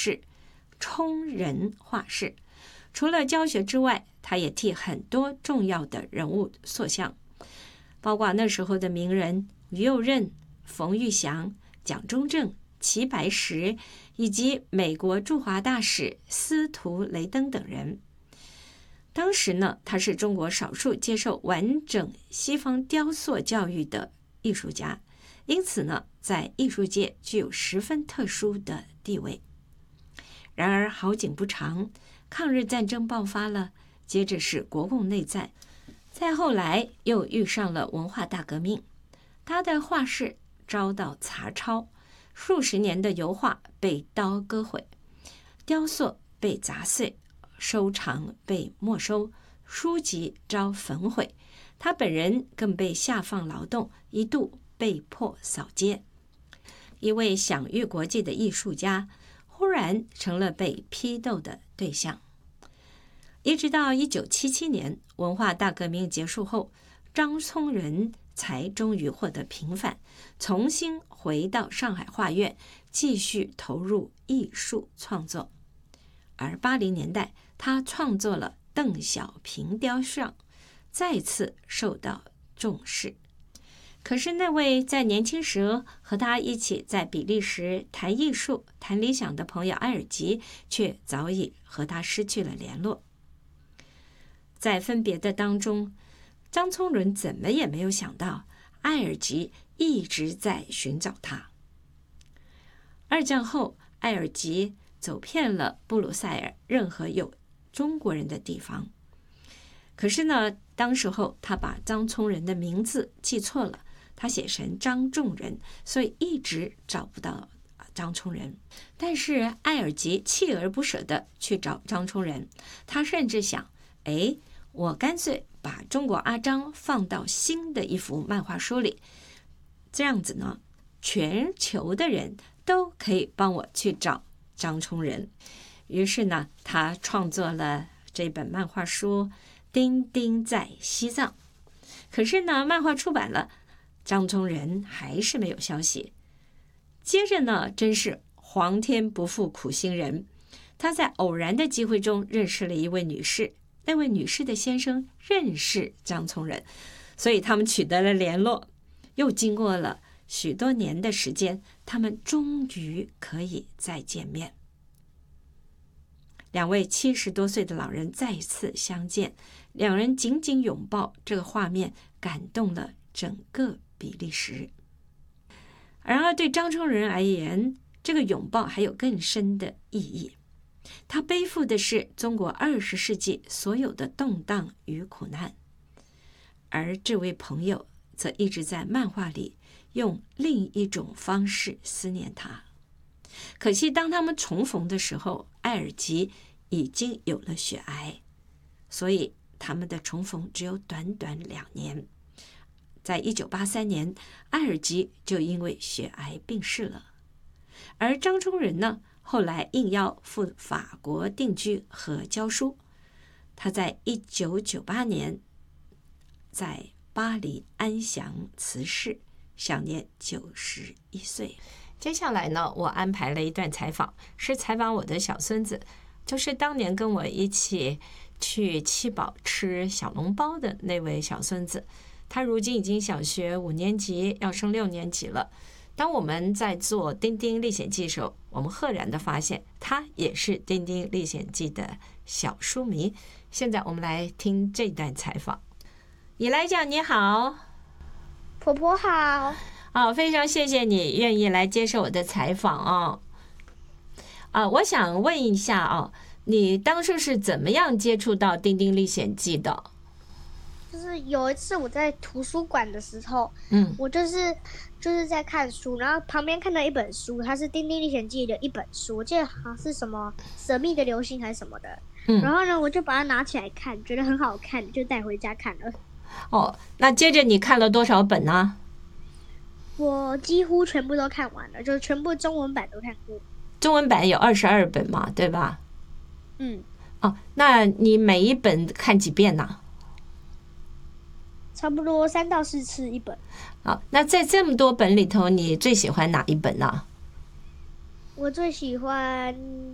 室充人画室。除了教学之外，他也替很多重要的人物塑像，包括那时候的名人于右任、冯玉祥、蒋中正、齐白石，以及美国驻华大使司徒雷登等人。当时呢，他是中国少数接受完整西方雕塑教育的艺术家，因此呢，在艺术界具有十分特殊的地位。然而好景不长，抗日战争爆发了，接着是国共内战，再后来又遇上了文化大革命，他的画室遭到查抄，数十年的油画被刀割毁，雕塑被砸碎，收藏被没收，书籍遭焚毁，他本人更被下放劳动，一度被迫扫街。一位享誉国际的艺术家忽然成了被批斗的对象。一直到1977年文化大革命结束后，张聪仁才终于获得平反，重新回到上海画院，继续投入艺术创作。而80年代，他创作了邓小平雕像，再次受到重视。可是那位在年轻时和他一起在比利时谈艺术、谈理想的朋友埃尔吉，却早已和他失去了联络。在分别的当中，张聪仁怎么也没有想到，埃尔吉一直在寻找他。二战后，埃尔吉走遍了布鲁塞尔任何有中国人的地方。可是呢，当时候他把张聪仁的名字记错了，他写成张仲仁，所以一直找不到张聪仁。但是埃尔吉锲而不舍地去找张聪仁，他甚至想，我干脆把中国阿张放到新的一幅漫画书里，这样子呢，全球的人都可以帮我去找张聪仁。于是呢，他创作了这本漫画书《丁丁在西藏》。可是呢，漫画出版了，张聪仁还是没有消息。接着呢，真是皇天不负苦心人，他在偶然的机会中认识了一位女士，那位女士的先生认识张聪仁，所以他们取得了联络。又经过了许多年的时间，他们终于可以再见面。两位70多岁的老人再次相见，两人紧紧拥抱，这个画面感动了整个比利时。然而对张聪仁而言，这个拥抱还有更深的意义。他背负的是中国20世纪所有的动荡与苦难，而这位朋友则一直在漫画里用另一种方式思念他。可惜当他们重逢的时候，埃尔吉已经有了血癌，所以他们的重逢只有短短2年。在1983年，埃尔吉就因为血癌病逝了。而张聪仁呢，后来应邀赴法国定居和教书。他在1998年在巴黎安详辞世，享年91岁。接下来呢，我安排了一段采访，是采访我的小孙子，就是当年跟我一起去七宝吃小笼包的那位小孙子。他如今已经小学5年级，要升6年级了。当我们在做《丁丁历险记》的时候，我们赫然的发现他也是《丁丁历险记》的小书迷。现在我们来听这段采访。以来讲你好。 婆婆好。 非常谢谢你愿意来接受我的采访我想问一下你当初是怎么样接触到《丁丁历险记》的？ 就是有一次我在图书馆的时候，我就是在看书，然后旁边看到一本书，它是《丁丁历险记》的一本书，我记得好像是什么神秘的流星还是什么的，然后呢，我就把它拿起来看，觉得很好看，就带回家看了。 那接着你看了多少本呢？ 我几乎全部都看完了，就是全部中文版都看过。 中文版有22本嘛，对吧？那你每一本看几遍呢？ 差不多3到4次一本。 那在这么多本里头，你最喜欢哪一本呢？ 我最喜欢